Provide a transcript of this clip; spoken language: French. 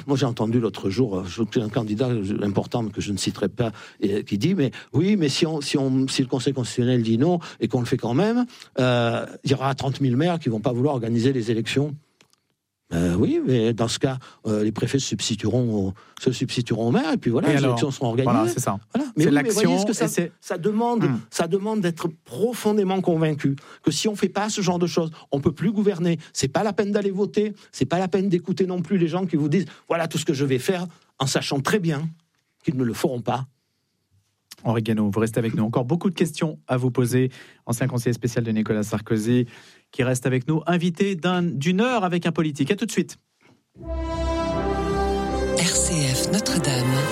Moi, j'ai entendu l'autre jour un candidat important que je ne citerai pas qui dit mais si le Conseil constitutionnel dit non et qu'on le fait quand même, il y aura 30 000 maires qui vont pas vouloir organiser les élections. Oui, mais dans ce cas, les préfets se substitueront aux maires et puis voilà, les élections seront organisées. Voilà, c'est ça. Voilà. Mais c'est l'action. Mais voyez ce que ça demande d'être profondément convaincu que si on fait pas ce genre de choses, on peut plus gouverner. C'est pas la peine d'aller voter. C'est pas la peine d'écouter non plus les gens qui vous disent voilà tout ce que je vais faire, en sachant très bien qu'ils ne le feront pas. Henri Guénaud, vous restez avec nous. Encore beaucoup de questions à vous poser. Ancien conseiller spécial de Nicolas Sarkozy, qui reste avec nous, invité d'une heure avec un politique. À tout de suite. RCF Notre-Dame.